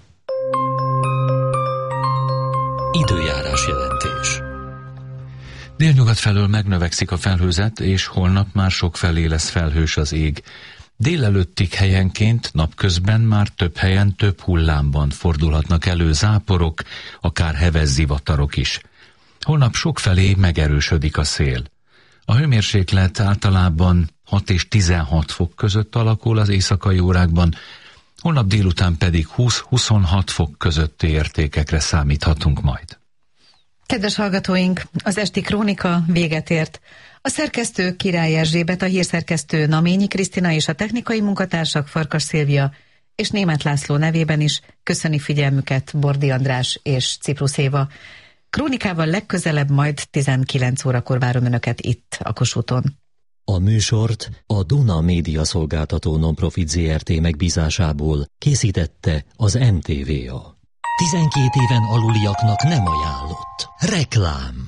Időjárás jelentés. Délnyugat felől megnövekszik a felhőzet, és holnap már sok felé lesz felhős az ég. Délelőttig helyenként, napközben már több helyen, több hullámban fordulhatnak elő záporok, akár heves zivatarok is. Holnap sok felé megerősödik a szél. A hőmérséklet általában hat és tizenhat fok között alakul az éjszakai órákban, holnap délután pedig húsz-huszonhat fok közötti értékekre számíthatunk majd. Kedves hallgatóink, az esti krónika véget ért. A szerkesztő Király Erzsébet, a hírszerkesztő Naményi Krisztina és a technikai munkatársak Farkas Szilvia és Németh László nevében is köszöni figyelmüket Bordi András és Ciprus Éva. Krónikával legközelebb majd tizenkilenc órakor várom Önöket itt, a Kossuthon. A műsort a Duna Média Szolgáltató Nonprofit zé er té megbízásából készítette az em té vé a. tizenkét éven aluliaknak nem ajánlott. Reklám.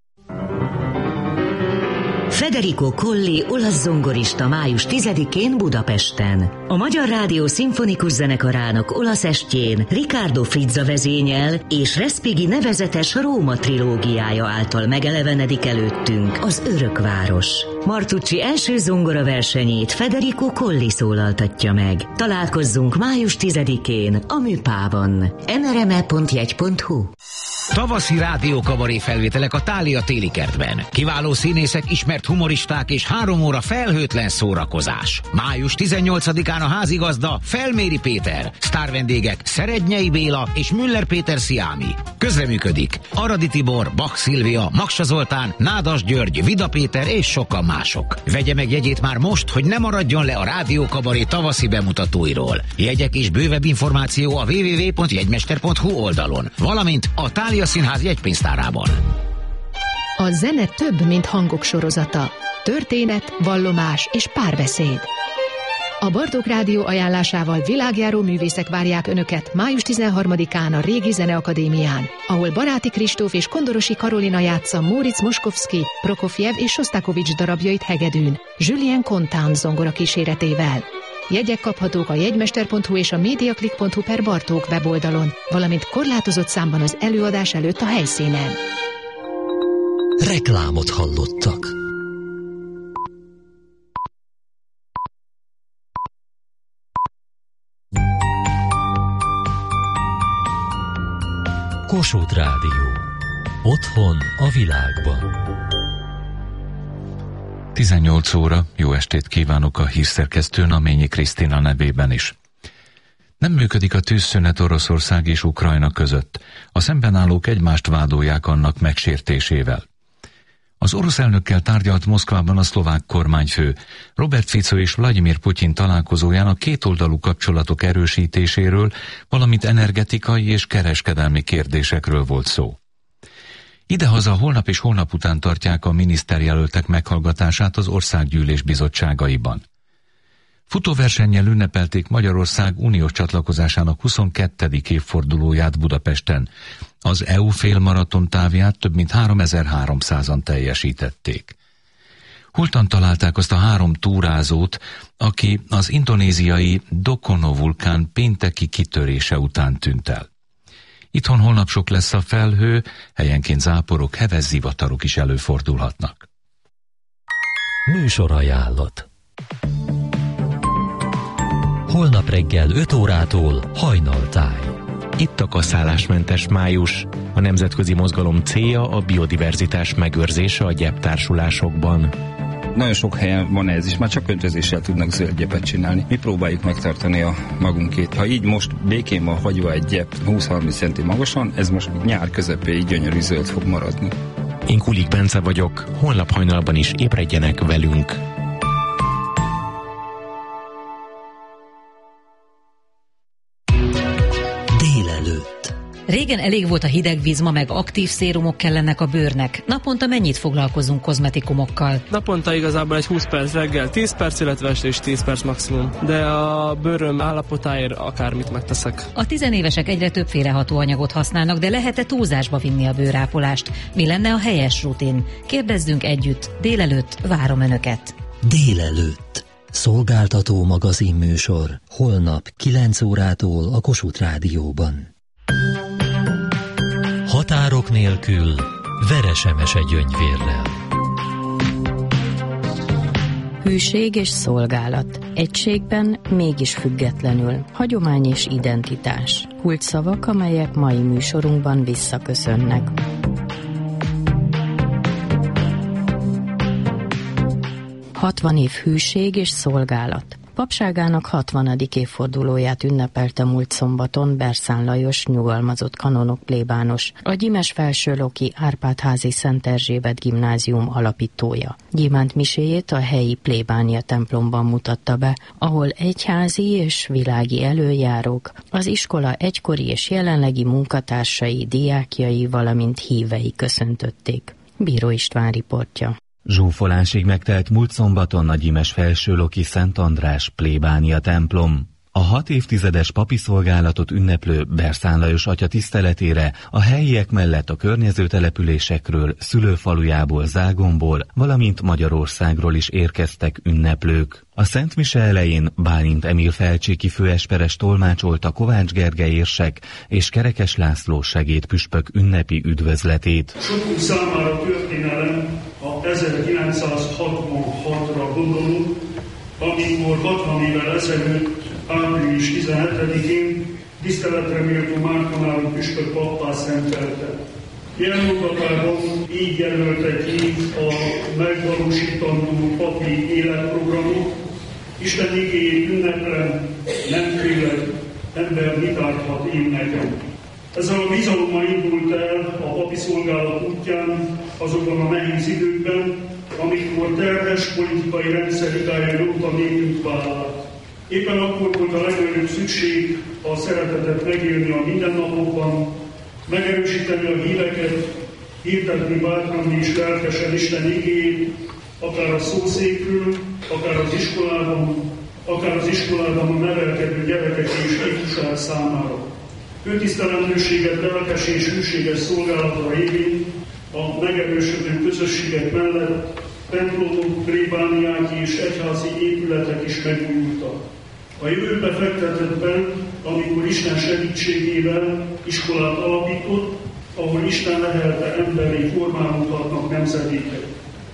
Federico Colli, olasz zongorista május tizedikén Budapesten. A Magyar Rádió Szimfonikus Zenekarának olasz estjén Riccardo Frizza vezényel és Respighi nevezetes Róma trilógiája által megelevenedik előttünk az Örökváros. Martucci első zongora versenyét Federico Colli szólaltatja meg. Találkozzunk május tizedikén a Műpában. en er em e pont jegy pont hu. Tavaszi rádiókabaré felvételek a Thália téli kertben. Kiváló színészek, ismert humoristák és három óra felhőtlen szórakozás. május tizennyolcadikán a házigazda Felméri Péter, sztárvendégek Szerednyei Béla és Müller Péter Sziámi. Közreműködik Aradi Tibor, Bach Szilvia, Maksa Zoltán, Nádas György, Vida Péter és sokan mások. Vegye meg jegyét már most, hogy ne maradjon le a rádiókabaré tavaszi bemutatóiról. Jegyek és bővebb információ a double-u double-u double-u pont jegymester pont hu oldalon, valamint a Thália Színház jegypénztárában. A zene több, mint hangok sorozata. Történet, vallomás és párbeszéd. A Bartók Rádió ajánlásával világjáró művészek várják Önöket május tizenharmadikán a Régi Zeneakadémián, ahol Baráti Kristóf és Kondorosi Karolina játsza Móricz Moskovszky, Prokofjev és Sostakovics darabjait hegedűn, Julien Contant zongora kíséretével. Jegyek kaphatók a jegymester pont hu és a mediaclick pont hu per Bartók weboldalon, valamint korlátozott számban az előadás előtt a helyszínen. Reklámot hallottak. Kossuth Rádió. Otthon a világban. tizennyolc óra, jó estét kívánok a hírszerkesztő Naményi Krisztina nevében is. Nem működik a tűzszünet Oroszország és Ukrajna között. A szemben állók egymást vádolják annak megsértésével. Az orosz elnökkel tárgyalt Moszkvában a szlovák kormányfő. Robert Fico és Vladimir Putyin találkozóján a kétoldalú kapcsolatok erősítéséről, valamint energetikai és kereskedelmi kérdésekről volt szó. Idehaza holnap és holnap után tartják a miniszterjelöltek meghallgatását az országgyűlés bizottságaiban. Futóversennyel ünnepelték Magyarország uniós csatlakozásának huszonkettedik évfordulóját Budapesten. Az é u félmaraton távját több mint háromezer-háromszázan teljesítették. Holtan találták azt a három túrázót, aki az indonéziai Dokono vulkán pénteki kitörése után tűnt el. Itthon holnap sok lesz a felhő, helyenként záporok, heves zivatarok is előfordulhatnak. Műsorajánlat. Holnap reggel öt órától Hajnaltáj. Itt a kaszálásmentes május. A nemzetközi mozgalom célja a biodiverzitás megőrzése a gyeptársulásokban. Nagyon sok helyen van ez is, már csak öntözéssel tudnak zöld gyepet csinálni. Mi próbáljuk megtartani a magunkét. Ha így most békén van hagyva egy gyep húsz-harminc centi magasan, ez most nyár közepéig gyönyörű zöld fog maradni. Én Kulik Bence vagyok, holnap hajnalban is ébredjenek velünk. Délelőtt. Régen elég volt a hideg víz, ma meg aktív szérumok kellenek a bőrnek. Naponta mennyit foglalkozunk kozmetikumokkal? Naponta igazából egy húsz perc reggel, tíz perc, illetve este is tíz perc maximum. De a bőröm állapotáért akármit megteszek. A tizenévesek egyre többféle hatóanyagot használnak, de lehet-e túlzásba vinni a bőrápolást? Mi lenne a helyes rutin? Kérdezzünk együtt. Délelőtt várom Önöket. Délelőtt. Szolgáltató magazinműsor. Holnap kilenc órától a Kossuth Rádióban. Határok nélkül Veresemese Gyöngyvérrel. Hűség és szolgálat. Egységben, mégis függetlenül. Hagyomány és identitás. Kulcsszavak, amelyek mai műsorunkban visszaköszönnek. hatvan év hűség és szolgálat. Papságának hatvanadik évfordulóját ünnepelte múlt szombaton Berszán Lajos nyugalmazott kanonok plébános, a Gyimes Felsőloki Árpád-házi Szent Erzsébet gimnázium alapítója. Gyémánt miséjét a helyi plébánia templomban mutatta be, ahol egyházi és világi előjárók, az iskola egykori és jelenlegi munkatársai, diákjai, valamint hívei köszöntötték. Bíró István riportja. Zsúfolásig megtelt múlt szombaton a Gyimes Felsőloki Szent András plébánia templom. A hat évtizedes papi szolgálatot ünneplő Berszán Lajos atya tiszteletére a helyiek mellett a környező településekről, szülőfalujából, Zágomból, valamint Magyarországról is érkeztek ünneplők. A Szent Mise elején Bálint Emil felcsíki főesperes tolmácsolta Kovács Gergely érsek és Kerekes László segédpüspök ünnepi üdvözletét. Sokunk számára történelem a ezerkilencszázhatvanhatra gondolunk, amikor hatvan évvel ezelőtt, április tizenhetedikén tiszteletre méltó Márton püspök pappá szentelte. Jelmondatában így jelölte ki a megvalósítandó papi életprogramot. Isten igéjét ünneplem, nem félek, ember mit árthat én nekem. Ezzel a bizalommal indult el a papi szolgálat útján azokban a nehéz időkben, amikor terhes politikai rendszer idája jót a népünk vállalt. Éppen akkor volt a legnagyobb szükség a szeretetet megélni a mindennapokban, megerősíteni a híveket, hirdetni bátran és lelkesen Isten igéjét, akár a szószékről, akár az iskolában, akár az iskolában a nevelkedő gyerekek és ifjúság számára. Főtisztelendőséget lelkes és hűséges szolgálata révén a megerősödő közösségek mellett templomok, plébániák és egyházi épületek is megújultak. A jövőbe fektetettben, amikor Isten segítségével iskolát alapított, ahol Isten lehelte emberi formálódhatnak nemzedékek.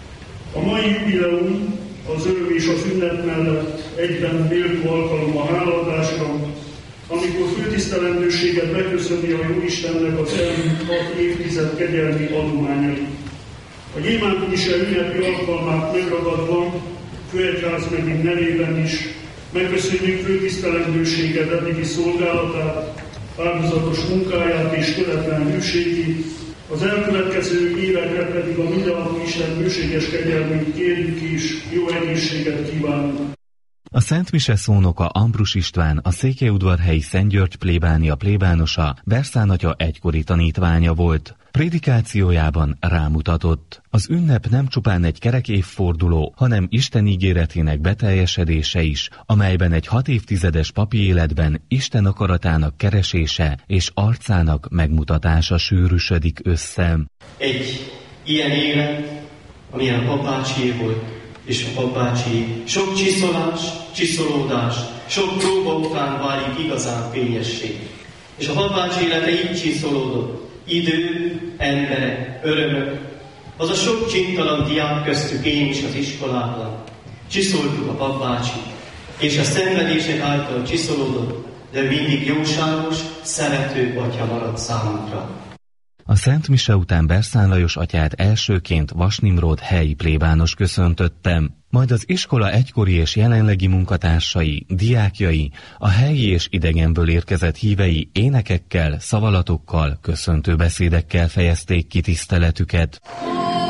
A mai jubileum, az öröm és az ünnep mellett egyben méltó alkalom a hálaadásra, amikor főtisztelendőséget beköszöni a Jóistennek az elmúlt hat évtized kegyelmi adományai. A gyémánt mise ünnepi alkalmát megragadva, főegyházmegyünk nevében is megköszönjük főtisztelendőséget eddigi szolgálatát, áldozatos munkáját és töretlen hűségét, az elkövetkező évekre pedig a mindenható Isten bőséges kegyelmét kérjük és jó egészséget kívánunk. A Szent Mise szónoka Ambrus István, a székelyudvarhelyi Szent György plébánia plébánosa, Berzán atya egykori tanítványa volt. Prédikációjában rámutatott: az ünnep nem csupán egy kerek évforduló, hanem Isten ígéretének beteljesedése is, amelyben egy hat évtizedes papi életben Isten akaratának keresése és arcának megmutatása sűrűsödik össze. Egy ilyen élet, amilyen a papácsié volt, és a papácsi sok csiszolás, csiszolódás, sok próba után válik igazán fényessé. És a papácsi élete így csiszolódott. Idő, emberek, örömök, az a sok csintalan diák köztük én is az iskolában. Csiszoltuk a papácsi, és a szenvedések által csiszolódott, de mindig jóságos, szerető atya maradt számunkra. A Szent Mise után Berzán Lajos atyát elsőként Vas Nimród helyi plébános köszöntötte, majd az iskola egykori és jelenlegi munkatársai, diákjai, a helyi és idegenből érkezett hívei énekekkel, szavalatokkal, köszöntő beszédekkel fejezték ki tiszteletüket.